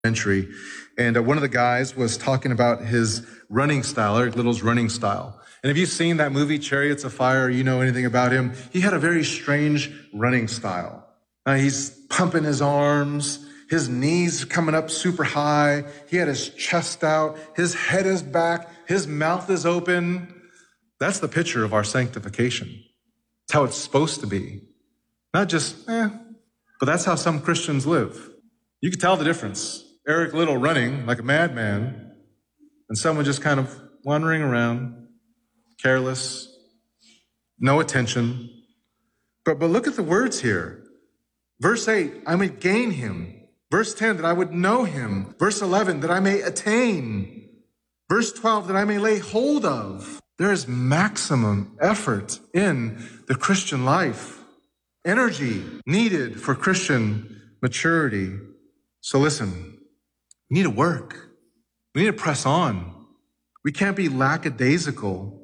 Entry. And one of the guys was talking about his running style, Eric Liddell's running style. And if you've seen that movie, Chariots of Fire, you know anything about him, he had a very strange running style. He's pumping his arms, his knees coming up super high, he had his chest out, his head is back, his mouth is open. That's the picture of our sanctification. It's how it's supposed to be. Not just, but that's how some Christians live. You can tell the difference. Eric Liddell running like a madman, and someone just kind of wandering around, careless, no attention. But look at the words here. Verse 8, I may gain him. Verse 10, that I would know him. Verse 11, that I may attain. Verse 12, that I may lay hold of. There is maximum effort in the Christian life. Energy needed for Christian maturity. So listen, we need to work. We need to press on. We can't be lackadaisical.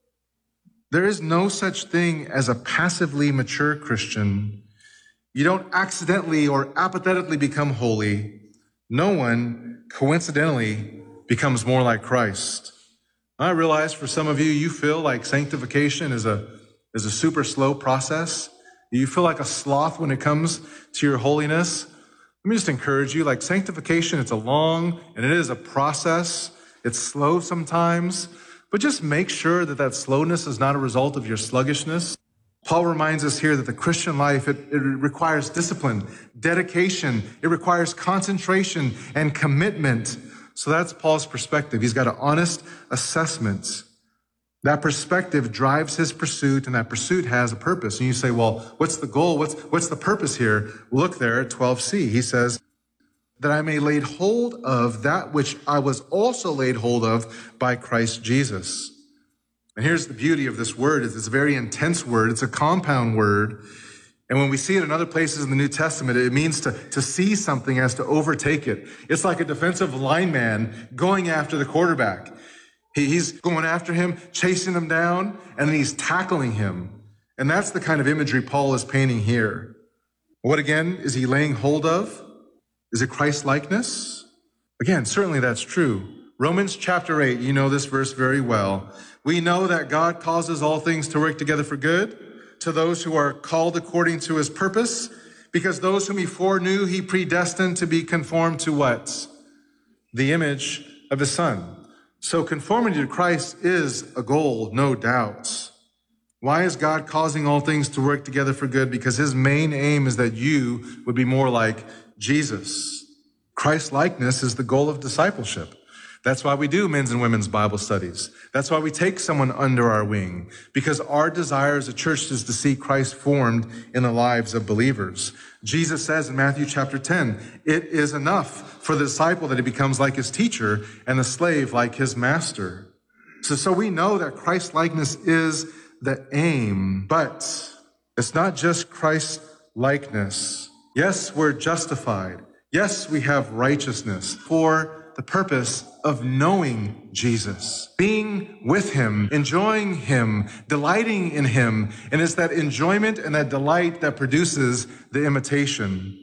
There is no such thing as a passively mature Christian. You don't accidentally or apathetically become holy. No one coincidentally becomes more like Christ. I realize for some of you, you feel like sanctification is a super slow process. You feel like a sloth when it comes to your holiness. Let me just encourage you, like sanctification, it's a long and it is a process. It's slow sometimes, but just make sure that that slowness is not a result of your sluggishness. Paul reminds us here that the Christian life, it requires discipline, dedication. It requires concentration and commitment. So that's Paul's perspective. He's got an honest assessment. That perspective drives his pursuit, and that pursuit has a purpose. And you say, well, what's the goal? What's the purpose here? Look there at 12c. He says, that I may lay hold of that which I was also laid hold of by Christ Jesus. And here's the beauty of this word. It's a very intense word. It's a compound word. And when we see it in other places in the New Testament, it means to see something as to overtake it. It's like a defensive lineman going after the quarterback. He's going after him, chasing him down, and then he's tackling him. And that's the kind of imagery Paul is painting here. What again is he laying hold of? Is it Christ-likeness? Again, certainly that's true. Romans chapter 8, you know this verse very well. We know that God causes all things to work together for good to those who are called according to his purpose, because those whom he foreknew, he predestined to be conformed to what? The image of his Son. So conformity to Christ is a goal, no doubt. Why is God causing all things to work together for good? Because his main aim is that you would be more like Jesus. Christ-likeness is the goal of discipleship. That's why we do men's and women's Bible studies. That's why we take someone under our wing, because our desire as a church is to see Christ formed in the lives of believers. Jesus says in Matthew chapter 10, it is enough for the disciple that he becomes like his teacher and the slave like his master. So we know that Christ-likeness is the aim, but it's not just Christ-likeness. Yes, we're justified. Yes, we have righteousness for the purpose of knowing Jesus, being with him, enjoying him, delighting in him. And it's that enjoyment and that delight that produces the imitation.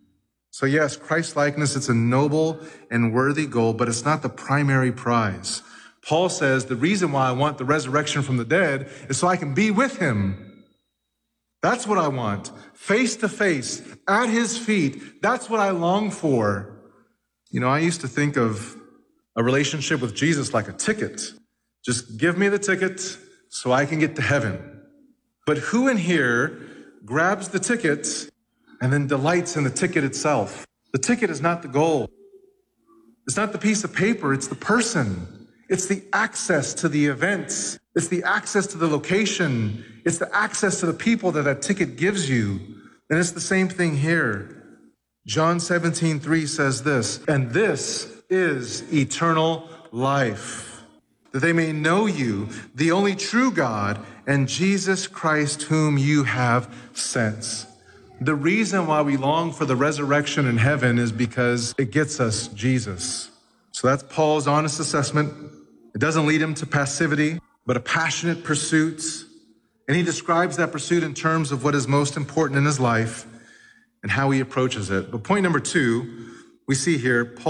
So yes, Christ-likeness, it's a noble and worthy goal, but it's not the primary prize. Paul says the reason why I want the resurrection from the dead is so I can be with him. That's what I want. Face to face, at his feet. That's what I long for. You know, I used to think of a relationship with Jesus like a ticket. Just give me the ticket so I can get to heaven. But who in here grabs the ticket and then delights in the ticket itself? The ticket is not the goal. It's not the piece of paper, it's the person. It's the access to the events. It's the access to the location. It's the access to the people that ticket gives you. And it's the same thing here. John 17:3 says this, and this is eternal life, that they may know you, the only true God, and Jesus Christ whom you have sent. The reason why we long for the resurrection in heaven is because it gets us Jesus. So that's Paul's honest assessment. It doesn't lead him to passivity, but a passionate pursuit. And he describes that pursuit in terms of what is most important in his life and how he approaches it. But point number 2, we see here Paul